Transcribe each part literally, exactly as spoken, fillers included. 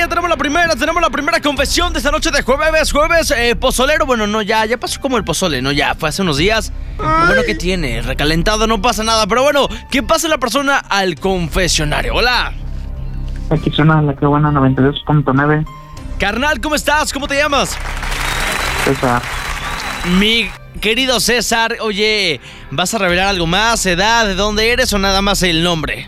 ya tenemos la primera, tenemos la primera confesión de esta noche de jueves, jueves, eh, pozolero. Bueno, no, ya, ya pasó como el pozole, ¿no? Ya fue hace unos días. Ay. Bueno, ¿qué tiene? Recalentado, no pasa nada. Pero bueno, ¿qué pasa la persona al confesionario? Hola. Aquí suena la que buena noventa y dos punto nueve. Carnal, ¿cómo estás? ¿Cómo te llamas? César. Mi querido César, oye, ¿vas a revelar algo más? ¿Edad? ¿De dónde eres o nada más el nombre?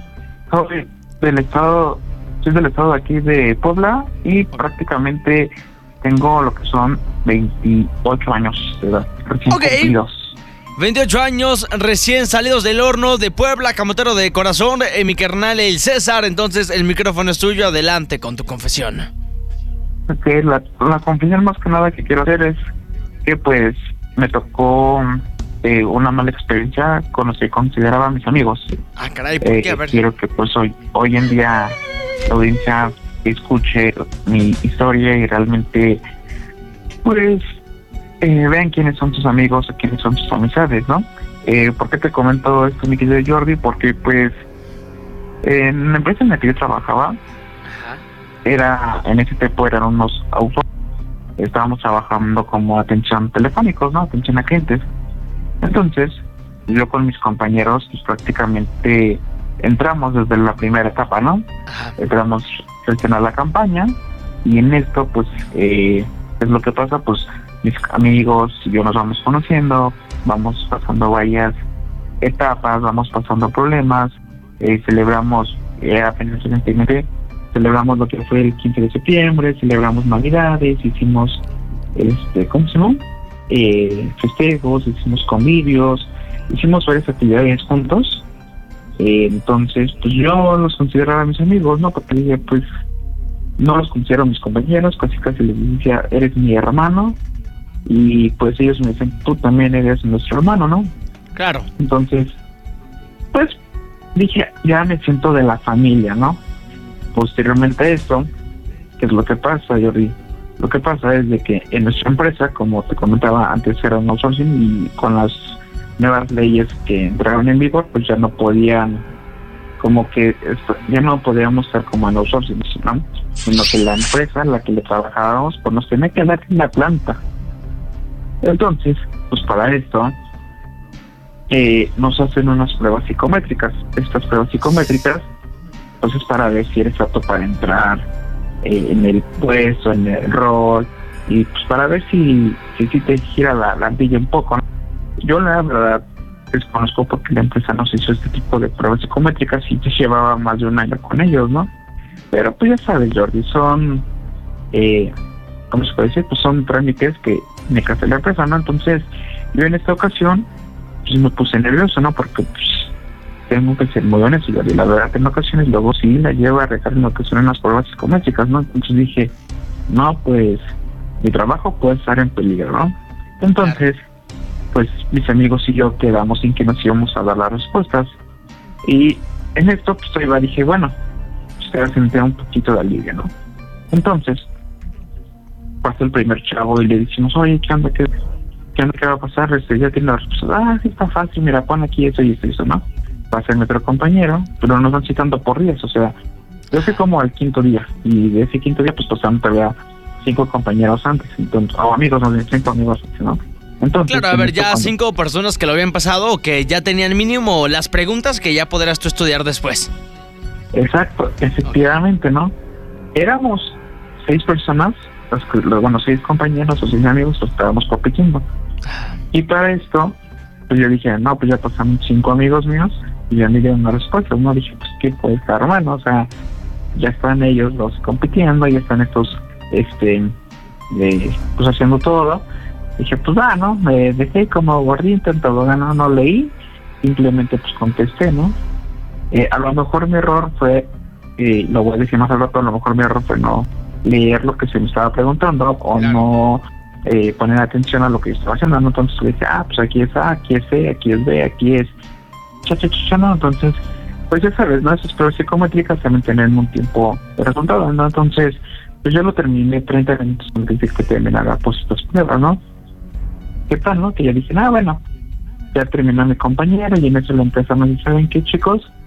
Soy del estado, soy del estado de aquí de Puebla y prácticamente tengo lo que son veintiocho años de edad, recién Ok. cumplidos. veintiocho años, recién salidos del horno de Puebla, camotero de corazón, eh, mi carnal el César. Entonces el micrófono es tuyo, adelante con tu confesión. Ok, la, la confesión más que nada que quiero hacer es que pues me tocó eh, una mala experiencia con los que consideraba a mis amigos. Ah, caray, ¿por Eh, qué? A ver. quiero que pues hoy, hoy en día la audiencia escuche mi historia y realmente pues eh, vean quiénes son sus amigos o quiénes son sus amistades, ¿no? Eh, ¿Por qué te comento esto, mi querido Jordi? Porque pues en la empresa en la que yo trabajaba, Ajá. era en ese tiempo eran unos autos, estábamos trabajando como atención telefónicos, ¿no? Atención a clientes. Entonces, yo con mis compañeros pues prácticamente entramos desde la primera etapa, ¿no? Ajá. Entramos a gestionar la campaña y en esto pues eh, es lo que pasa, pues mis amigos y yo nos vamos conociendo, vamos pasando varias etapas, vamos pasando problemas, eh, celebramos eh, apenas recientemente celebramos lo que fue el quince de septiembre, celebramos Navidades, hicimos, este, ¿cómo se llama? Eh, festejos, hicimos convivios, hicimos varias actividades juntos. Eh, entonces, pues yo los consideraba mis amigos, ¿no? Porque dije, pues, no los considero mis compañeros, casi casi les decía, eres mi hermano, y pues ellos me dicen, tú también eres nuestro hermano, ¿no? Claro. Entonces, pues, dije, ya me siento de la familia, ¿no? Posteriormente a esto, ¿qué es lo que pasa, Jordi? Lo que pasa es de que en nuestra empresa, como te comentaba antes, era un outsourcing y con las nuevas leyes que entraron en vigor, pues ya no podían, como que esto, ya no podíamos estar como en outsourcing, ¿no? Sino que la empresa, la que le trabajábamos, pues nos tenía que dar en la planta. Entonces, pues para esto, eh, nos hacen unas pruebas psicométricas. Estas pruebas psicométricas entonces para ver si eres apto para entrar eh, en el puesto, en el rol, y pues para ver si si, si te gira la, la ardilla un poco, ¿no? Yo la verdad desconozco porque la empresa nos hizo este tipo de pruebas psicométricas y yo llevaba más de un año con ellos, ¿no? Pero pues ya sabes, Jordi, son, eh, ¿cómo se puede decir? Pues son trámites que me casé la empresa, ¿no? Entonces yo en esta ocasión pues me puse nervioso, ¿no? Porque pues tengo que ser muy honesto, y la verdad que en ocasiones luego sí la llevo a regar en ocasiones las pruebas psicométricas, ¿no? Entonces dije, no, pues mi trabajo puede estar en peligro, ¿no? Entonces, pues mis amigos y yo quedamos en que nos íbamos a dar las respuestas y en esto pues yo iba, dije, bueno, pues te senté un poquito de alivio, ¿no? Entonces, pasó el primer chavo y le decimos, oye, ¿qué onda? ¿Qué, qué onda? ¿Qué va a pasar? Este, ya tiene la respuesta. Ah, sí, está fácil, mira, pon aquí eso y esto y eso, ¿no? Va a ser nuestro compañero, pero nos van citando por días, o sea, yo fui como al quinto día, y de ese quinto día pues pasaron todavía cinco compañeros antes, entonces, o amigos, no sé, cinco amigos antes, ¿no? Entonces, Claro, a ver, ya cuando... cinco personas que lo habían pasado o que ya tenían mínimo las preguntas que ya podrás tú estudiar después. Exacto, efectivamente, ¿no? Éramos seis personas, los, que- los, bueno, seis compañeros o seis amigos, los estábamos compitiendo. Y para esto, pues yo dije, no, pues ya pasaron cinco amigos míos y ya me dieron una respuesta. No dije, pues qué puede estar bueno, o sea, ya están ellos los compitiendo, ya están estos, este, de, pues haciendo todo. Dije, pues va, ¿no? Me dejé como gordito en todo, no, no leí, simplemente pues contesté, ¿no? Eh, a lo mejor mi error fue, eh, lo voy a decir más al rato, a lo mejor mi error fue no leer lo que se me estaba preguntando o Claro. no eh, poner atención a lo que yo estaba haciendo, ¿no? Entonces le dije, ah, pues aquí es A, aquí es C, aquí es B, aquí es cha, cha, cha, cha, ¿no? Entonces, pues ya sabes, ¿no? Esas pruebas psicométricas también tienen un tiempo de resultado, ¿no? Entonces, pues yo lo terminé treinta minutos antes de que terminara pues estas pruebas, ¿no? ¿Qué tal, no? Que ya dije, ah, bueno, ya terminó mi compañero y en eso la empresa me dice, ¿saben qué, chicos?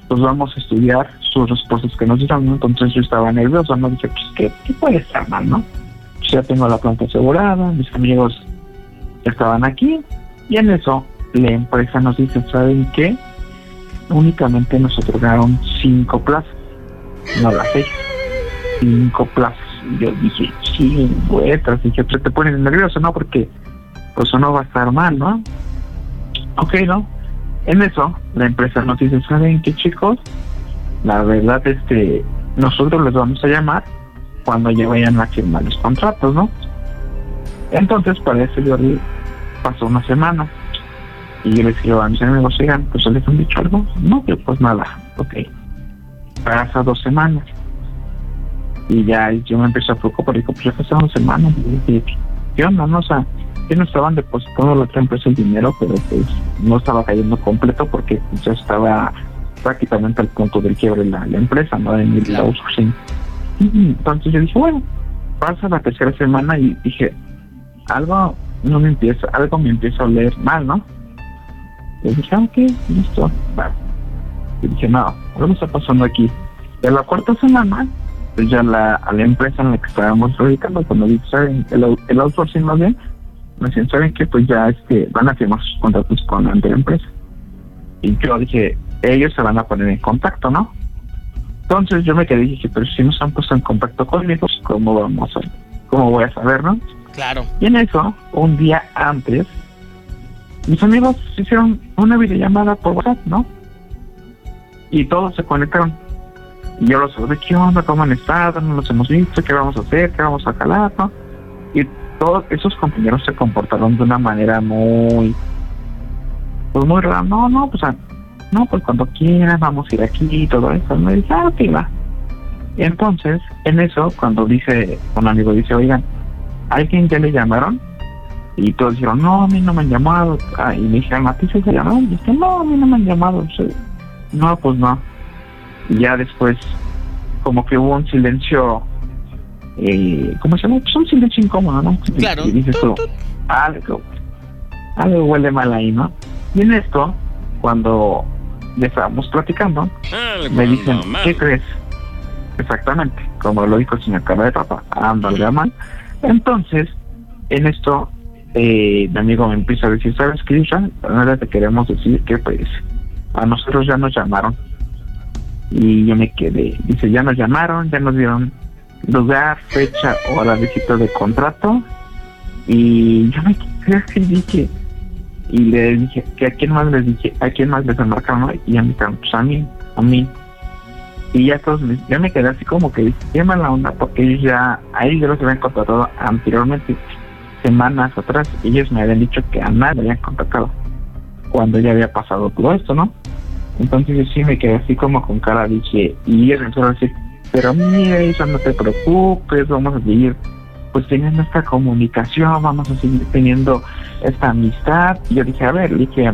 pues vamos a estudiar sus respuestas que nos dieron, ¿no? Entonces yo estaba nervioso, ¿no? Dije, pues, ¿qué, qué puede estar mal, no? Pues ya tengo la planta asegurada, mis amigos estaban aquí, y en eso la empresa nos dice, ¿saben qué? Únicamente nos otorgaron cinco plazas, no las seis, cinco plazas. Y yo dije, sí, vueltas, dije, pues te pones nervioso, ¿no? Porque pues uno va a estar mal, ¿no? Ok, ¿no? En eso, la empresa nos dice, ¿saben qué, chicos? La verdad, este, nosotros les vamos a llamar cuando ya vayan a firmar los contratos, ¿no? Entonces, para eso yo pasó una semana y yo les digo a mis amigos, oigan, pues les han dicho algo. No, que pues nada, ok. Pasa dos semanas y ya yo me empecé a preocupar, digo, pues ya pasaron dos semanas y dije, ¿qué onda, no? O sea, ya no estaban depositando a la otra empresa el dinero, pero pues no estaba cayendo completo porque ya estaba prácticamente al punto del quiebre la, la empresa, ¿no? En el Claro. outsourcing. Entonces yo dije, bueno, pasa la tercera semana y dije, algo no me empieza, algo me empieza a oler mal, ¿no? Y dije, ah, ok, listo, va. Y dije, no, algo está pasando aquí. Y a la cuarta semana, pues ya la, a la empresa en la que estábamos dedicando, cuando dije, ¿saben? El, out- el outsourcing más bien, me decían, ¿saben qué? Pues ya este, van a firmar sus contratos con la anterior empresa. Y yo dije, ellos se van a poner en contacto, ¿no? Entonces yo me quedé y dije, pero si no se han puesto en contacto conmigo, ¿cómo vamos a, cómo voy a saber, no? Claro. Y en eso, un día antes, mis amigos hicieron una videollamada por WhatsApp, ¿no? Y todos se conectaron. Y yo los saludé, ¿qué onda? ¿Cómo han estado? No los hemos visto, ¿qué vamos a hacer? ¿Qué vamos a calar? ¿No? Y todos esos compañeros se comportaron de una manera muy, pues muy rara. No, no, pues, ah, no, pues cuando quieran, vamos a ir aquí y todo eso. Me dije, ah, ok, va. Y entonces, en eso, cuando dice, un amigo dice, oigan, ¿alguien ya le llamaron? Y todos dijeron, no, a mí no me han llamado. Ah, y me dijeron, ¿a ti se te llamaron? Y dije, no, a mí no me han llamado. O sea, no, pues no. Y ya después, como que hubo un silencio, eh, ¿cómo se llama? Pues un silencio incómodo, ¿no? Claro. Y dices tú, algo, algo huele mal ahí, ¿no? Y en esto, cuando ya estábamos platicando, me dicen, ¿qué crees? Exactamente, como lo dijo el señor cara de papa, anda al mal. Entonces, en esto, eh, mi amigo me empieza a decir, ¿sabes qué, Isra? Ahora te queremos decir que pues a nosotros ya nos llamaron. Y yo me quedé, dice, ya nos llamaron, ya nos dieron lugar, fecha, hora de cita de contrato. Y yo me quedé así, dije, y le dije, ¿que a quién más les dije? ¿A quién más les embarcaron? Y ya me dijeron, pues a mí, a mí. Y ya todos, me, ya me quedé así como que, qué mala onda, porque ellos ya, a ellos ya los habían contratado anteriormente, semanas atrás. Ellos me habían dicho que a nadie me habían contactado cuando ya había pasado todo esto, ¿no? Entonces yo sí me quedé así como con cara, dije, y ellos empezaron a decir, pero mira, eso no te preocupes, vamos a seguir pues teniendo esta comunicación, vamos a seguir teniendo esta amistad. Y yo dije, a ver, dije,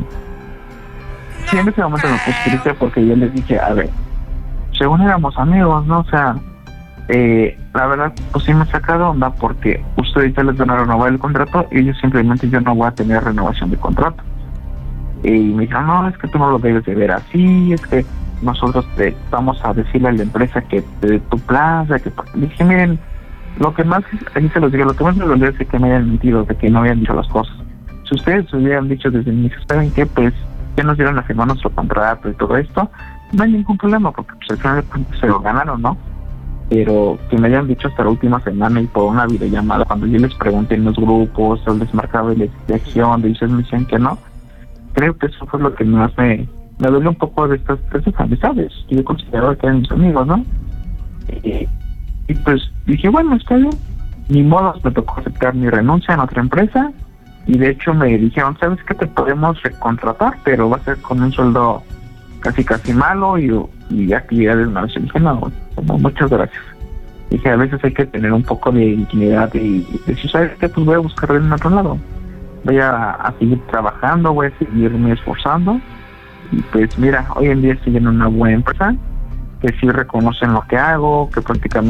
sí, en ese momento me puse triste porque yo les dije, a ver, según éramos amigos, ¿no? O sea, eh, la verdad, pues sí me saca de onda porque ustedes ya les van a renovar el contrato y ellos simplemente yo no voy a tener renovación de contrato. Y me dijeron, no, es que tú no lo debes de ver así, es que nosotros te vamos a decirle a la empresa que te dé tu plaza, que dije, miren, lo que más, aquí se los digo, lo que más me dolió es que me hayan mentido, de que no habían dicho las cosas. Si ustedes hubieran dicho desde el inicio, ¿saben qué? Pues ya nos dieron a firmar nuestro contrato y todo esto, no hay ningún problema, porque pues al final de cuentas se lo ganaron, ¿no? Pero que me hayan dicho hasta la última semana y por una videollamada, cuando yo les pregunté en los grupos, o les marcaba la dirección, y ustedes me decían que no, creo que eso fue lo que más me, me duele un poco de estas, de estas amistades, que yo consideraba que eran mis amigos, ¿no? Y, y pues dije, bueno, está bien, ni modo, me tocó aceptar mi renuncia en otra empresa, y de hecho me dijeron, ¿sabes qué? Te podemos recontratar, pero va a ser con un sueldo casi casi malo y, y actividades malas. Y dije, no, no, muchas gracias. Dije, a veces hay que tener un poco de dignidad y, y decir, ¿sabes qué? Pues voy a buscar en otro lado. Voy a, a seguir trabajando, voy a seguirme esforzando. Y pues mira, hoy en día estoy en una buena empresa, que sí reconocen lo que hago, que prácticamente